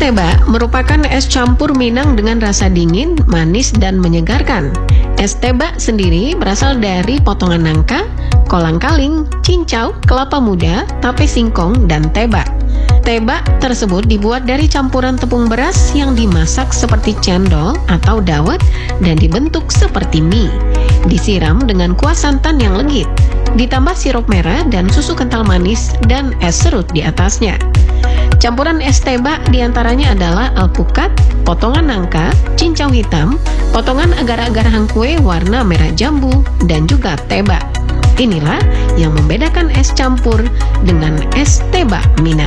teba merupakan es campur Minang dengan rasa dingin, manis, dan menyegarkan. Es teba sendiri berasal dari potongan nangka, kolang-kaling, cincau, kelapa muda, tape singkong, dan teba. Teba tersebut dibuat dari campuran tepung beras yang dimasak seperti cendol atau dawet dan dibentuk seperti mie. Disiram dengan kuah santan yang legit, ditambah sirup merah dan susu kental manis dan es serut di atasnya. Campuran es teba diantaranya adalah alpukat, potongan nangka, cincau hitam, potongan agar-agar hangkue warna merah jambu, dan juga teba. Inilah yang membedakan es campur dengan es teba Minang.